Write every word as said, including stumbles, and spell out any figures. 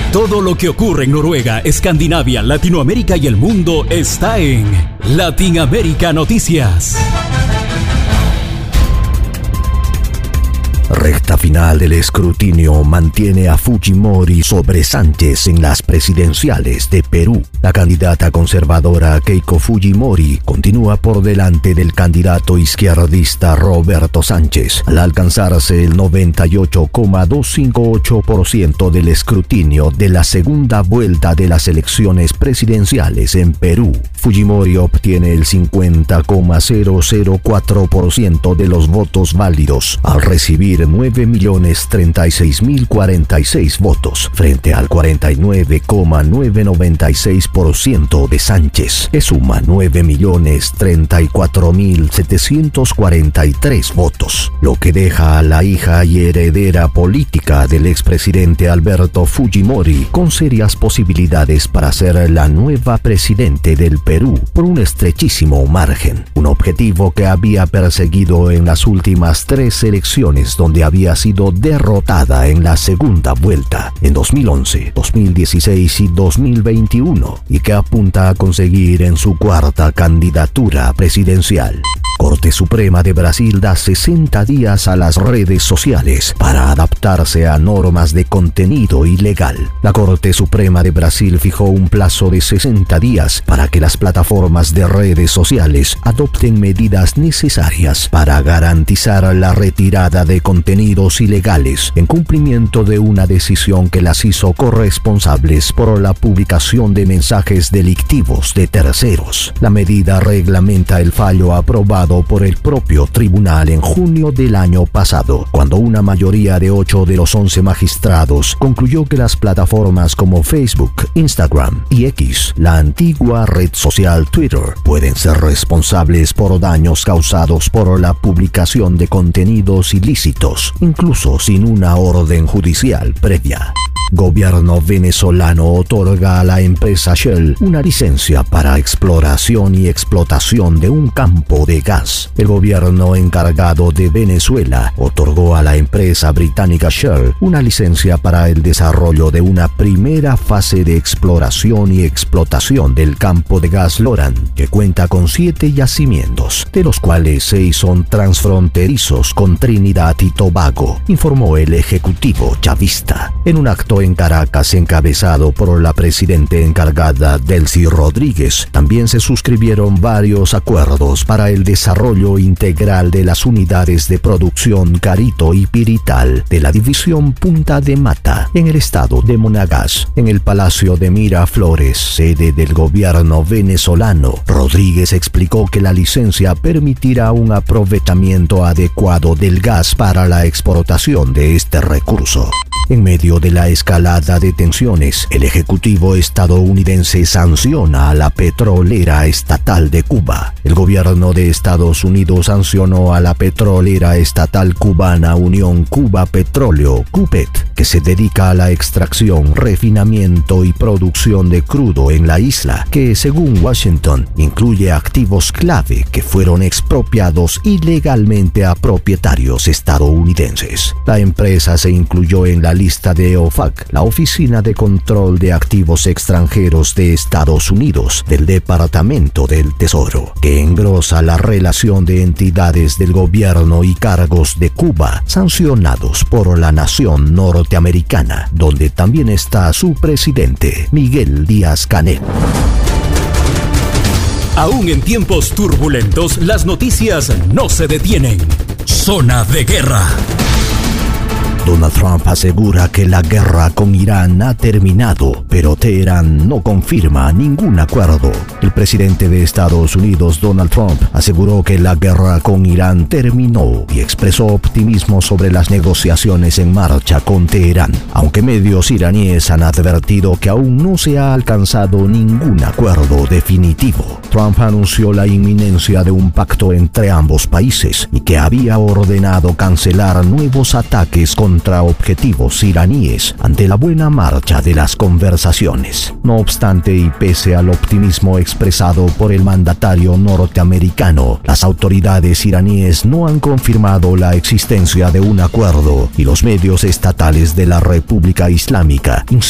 Todo lo que ocurre en Noruega, Escandinavia, Latinoamérica y el mundo está en Latinoamérica Noticias. Recta final del escrutinio mantiene a Fujimori sobre Sánchez en las presidenciales de Perú. La candidata conservadora Keiko Fujimori continúa por delante del candidato izquierdista Roberto Sánchez, al alcanzarse el noventa y ocho coma doscientos cincuenta y ocho por ciento del escrutinio de la segunda vuelta de las elecciones presidenciales en Perú. Fujimori obtiene el cincuenta coma cero cero cuatro por ciento de los votos válidos, al recibir nueve millones treinta y seis mil cuarenta y seis votos, frente al cuarenta y nueve coma novecientos noventa y seis por ciento de Sánchez, que suma nueve millones treinta y cuatro mil setecientos cuarenta y tres votos, lo que deja a la hija y heredera política del expresidente Alberto Fujimori con serias posibilidades para ser la nueva presidente del Perú por un estrechísimo margen, un objetivo que había perseguido en las últimas tres elecciones donde había sido derrotada en la segunda vuelta en dos mil once, dos mil dieciséis y dos mil veintiuno, y que apunta a conseguir en su cuarta candidatura presidencial. Corte Suprema de Brasil da sesenta días a las redes sociales para adaptarse a normas de contenido ilegal. La Corte Suprema de Brasil fijó un plazo de sesenta días para que las plataformas de redes sociales adopten medidas necesarias para garantizar la retirada de contenidos ilegales en cumplimiento de una decisión que las hizo corresponsables por la publicación de mensajes delictivos de terceros. La medida reglamenta el fallo aprobado por el propio tribunal en junio del año pasado, cuando una mayoría de ocho de los once magistrados concluyó que las plataformas como Facebook, Instagram y X, la antigua red social Twitter, pueden ser responsables por daños causados por la publicación de contenidos ilícitos, incluso sin una orden judicial previa. Gobierno venezolano otorga a la empresa Shell una licencia para exploración y explotación de un campo de gas. El gobierno encargado de Venezuela otorgó a la empresa británica Shell una licencia para el desarrollo de una primera fase de exploración y explotación del campo de gas Loran, que cuenta con siete yacimientos, de los cuales seis son transfronterizos con Trinidad y Tobago, informó el ejecutivo chavista. En un acto en Caracas encabezado por la presidente encargada Delcy Rodríguez, también se suscribieron varios acuerdos para el desarrollo integral de las unidades de producción Carito y Pirital de la división Punta de Mata en el estado de Monagas. En el Palacio de Miraflores, sede del gobierno venezolano, Rodríguez explicó que la licencia permitirá un aprovechamiento adecuado del gas para la exportación de este recurso. En medio de la escalada de tensiones, el Ejecutivo estadounidense sanciona a la petrolera estatal de Cuba. El gobierno de Estados Unidos sancionó a la petrolera estatal cubana Unión Cuba Petróleo, CUPET, que se dedica a la extracción, refinamiento y producción de crudo en la isla, que según Washington incluye activos clave que fueron expropiados ilegalmente a propietarios estadounidenses. La empresa se incluyó en la lista de O F A C, la Oficina de Control de Activos Extranjeros de Estados Unidos, del Departamento del Tesoro, que engrosa la relación de entidades del gobierno y cargos de Cuba sancionados por la nación norteamericana, donde también está su presidente, Miguel Díaz-Canel. Aún en tiempos turbulentos, las noticias no se detienen. Zona de guerra. Donald Trump asegura que la guerra con Irán ha terminado, pero Teherán no confirma ningún acuerdo. El presidente de Estados Unidos, Donald Trump, aseguró que la guerra con Irán terminó y expresó optimismo sobre las negociaciones en marcha con Teherán, aunque medios iraníes han advertido que aún no se ha alcanzado ningún acuerdo definitivo. Trump anunció la inminencia de un pacto entre ambos países y que había ordenado cancelar nuevos ataques contra objetivos iraníes ante la buena marcha de las conversaciones. No obstante, y pese al optimismo expresado por el mandatario norteamericano, las autoridades iraníes no han confirmado la existencia de un acuerdo y los medios estatales de la República Islámica